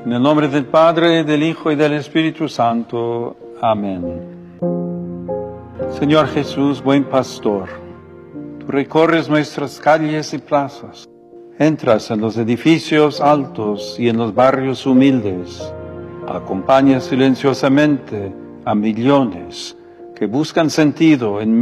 En el nombre del Padre, del Hijo y del Espíritu Santo. Amén. Señor Jesús, buen pastor, tú recorres nuestras calles y plazas, entras en los edificios altos y en los barrios humildes, acompañas silenciosamente a millones que buscan sentido en